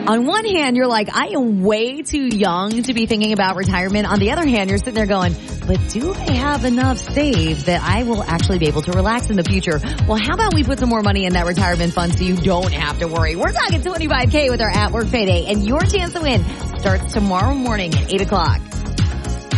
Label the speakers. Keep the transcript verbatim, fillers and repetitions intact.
Speaker 1: On one hand, you're like, I am way too young to be thinking about retirement. On the other hand, you're sitting there going, but do I have enough saved that I will actually be able to relax in the future? Well, how about we put some more money in that retirement fund so you don't have to worry? We're talking twenty-five K with our At Work Payday, and your chance to win starts tomorrow morning at eight o'clock.